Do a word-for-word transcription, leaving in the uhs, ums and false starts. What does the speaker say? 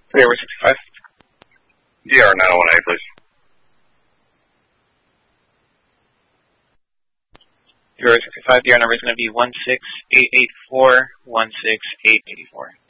D R sixty-five. D R nine oh one A, please. D R sixty-five, D R number is going to be one six eight eight four, one six eight eight four.